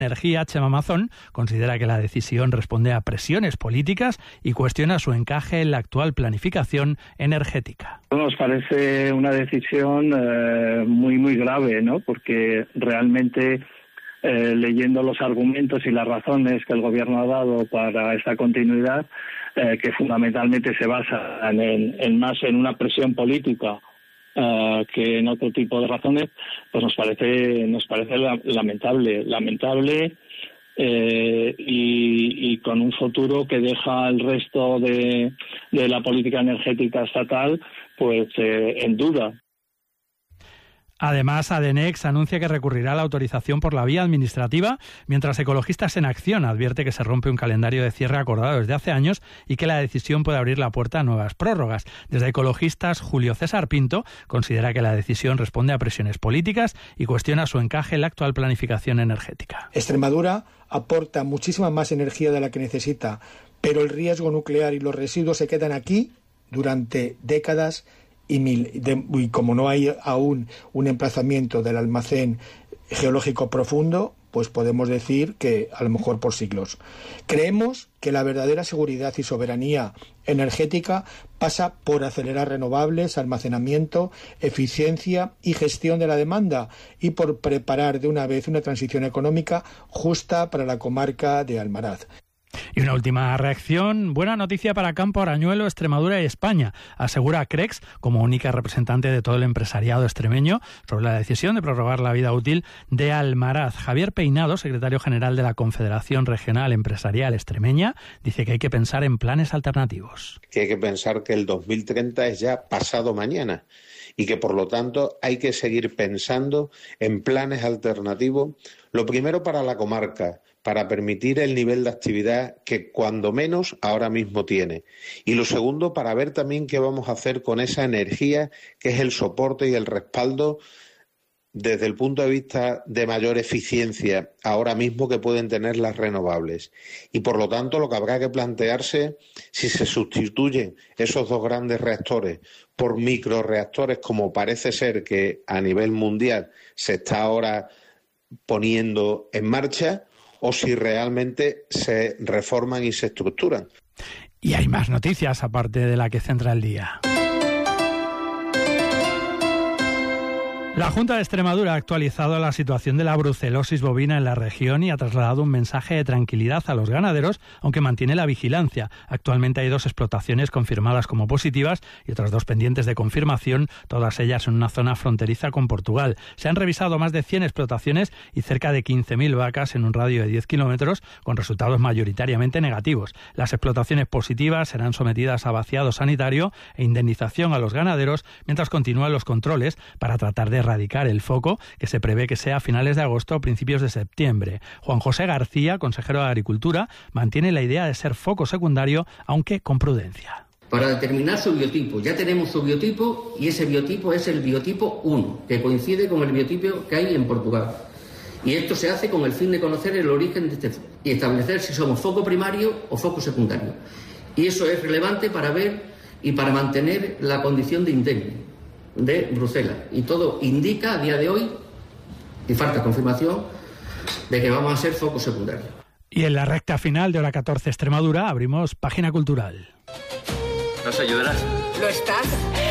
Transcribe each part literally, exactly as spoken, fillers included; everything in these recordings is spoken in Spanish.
Energía, Chema Mazón, considera que la decisión responde a presiones políticas y cuestiona su encaje en la actual planificación energética. Nos parece una decisión eh, muy, muy grave, ¿no? Porque realmente, eh, leyendo los argumentos y las razones que el Gobierno ha dado para esta continuidad, eh, que fundamentalmente se basan en, en más en una presión política Uh, que en otro tipo de razones, pues nos parece nos parece la, lamentable, lamentable eh, y, y con un futuro que deja el resto de, de la política energética estatal pues eh, en duda. Además, Adenex anuncia que recurrirá a la autorización por la vía administrativa, mientras Ecologistas en Acción advierte que se rompe un calendario de cierre acordado desde hace años y que la decisión puede abrir la puerta a nuevas prórrogas. Desde Ecologistas, Julio César Pinto considera que la decisión responde a presiones políticas y cuestiona su encaje en la actual planificación energética. Extremadura aporta muchísima más energía de la que necesita, pero el riesgo nuclear y los residuos se quedan aquí durante décadas. Y, mil, de, y como no hay aún un emplazamiento del almacén geológico profundo, pues podemos decir que a lo mejor por siglos. Creemos que la verdadera seguridad y soberanía energética pasa por acelerar renovables, almacenamiento, eficiencia y gestión de la demanda y por preparar de una vez una transición económica justa para la comarca de Almaraz. Y una última reacción, buena noticia para Campo Arañuelo, Extremadura y España, asegura Crex, como única representante de todo el empresariado extremeño, sobre la decisión de prorrogar la vida útil de Almaraz. Javier Peinado, secretario general de la Confederación Regional Empresarial Extremeña, dice que hay que pensar en planes alternativos. Que hay que pensar que el dos mil treinta es ya pasado mañana y que por lo tanto hay que seguir pensando en planes alternativos, lo primero para la comarca, para permitir el nivel de actividad que cuando menos ahora mismo tiene. Y lo segundo, para ver también qué vamos a hacer con esa energía que es el soporte y el respaldo desde el punto de vista de mayor eficiencia ahora mismo que pueden tener las renovables. Y por lo tanto lo que habrá que plantearse si se sustituyen esos dos grandes reactores por microreactores, como parece ser que a nivel mundial se está ahora poniendo en marcha, o si realmente se reforman y se estructuran. Y hay más noticias aparte de la que centra el día. La Junta de Extremadura ha actualizado la situación de la brucelosis bovina en la región y ha trasladado un mensaje de tranquilidad a los ganaderos, aunque mantiene la vigilancia. Actualmente hay dos explotaciones confirmadas como positivas y otras dos pendientes de confirmación, todas ellas en una zona fronteriza con Portugal. Se han revisado más de cien explotaciones y cerca de quince mil vacas en un radio de diez kilómetros, con resultados mayoritariamente negativos. Las explotaciones positivas serán sometidas a vaciado sanitario e indemnización a los ganaderos, mientras continúan los controles para tratar de erradicar el foco, que se prevé que sea a finales de agosto o principios de septiembre. Juan José García, consejero de Agricultura, mantiene la idea de ser foco secundario, aunque con prudencia. Para determinar su biotipo, ya tenemos su biotipo y ese biotipo es el biotipo uno, que coincide con el biotipo que hay en Portugal. Y esto se hace con el fin de conocer el origen de este foco y establecer si somos foco primario o foco secundario. Y eso es relevante para ver y para mantener la condición de indemne de Bruselas, y todo indica a día de hoy, y falta confirmación, de que vamos a ser foco secundario. Y en la recta final de Hora catorce Extremadura abrimos Página Cultural. ¿Nos ayudarás? ¿Lo estás?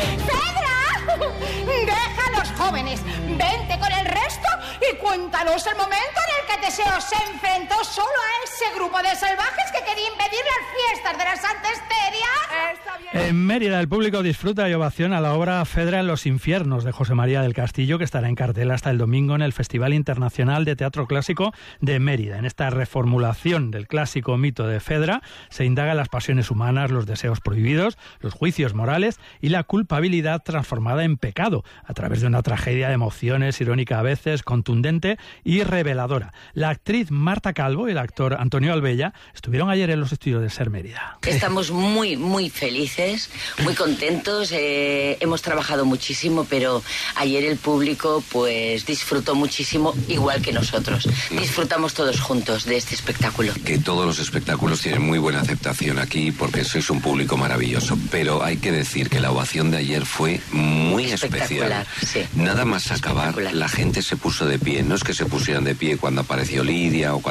¡Pedra! ¡Deja a los jóvenes! ¡Vente con el resto y cuéntanos el momento en el que Teseo se enfrentó solo a ese grupo de salvajes que quería impedir las fiestas de la Santa Esteria! En Mérida el público disfruta y ovaciona la obra Fedra en los infiernos de José María del Castillo, que estará en cartel hasta el domingo en el Festival Internacional de Teatro Clásico de Mérida. En esta reformulación del clásico mito de Fedra se indagan las pasiones humanas, los deseos prohibidos, los juicios morales y la culpabilidad transformada en pecado a través de una tragedia de emociones, irónica a veces, contundente y reveladora. La actriz Marta Calvo y el actor Antonio Albella estuvieron ayer en los estudios de Ser Mérida. Estamos muy, muy felices, muy contentos, eh, hemos trabajado muchísimo, pero ayer el público pues disfrutó muchísimo, igual que nosotros. Disfrutamos todos juntos de este espectáculo. Que todos los espectáculos tienen muy buena aceptación aquí porque sois un público maravilloso, pero hay que decir que la ovación de ayer fue muy especial. Sí. Nada más acabar, la gente se puso de pie. No es que se pusieran de pie cuando apareció Lidia o